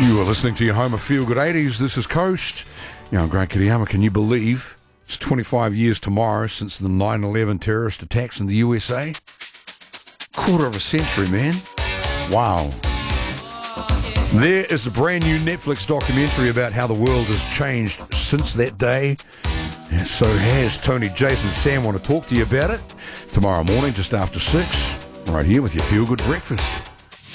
You are listening to your home of Feel Good 80s. This is Coast. I'm Grant Kiriyama. Can you believe it's 25 years tomorrow since the 9/11 terrorist attacks in the USA? Quarter of a century, man. Wow. There is a brand new Netflix documentary about how the world has changed since that day. And so has Tony, Jason, Sam want to talk to you about it tomorrow morning just after 6, right here with your Feel Good Breakfast.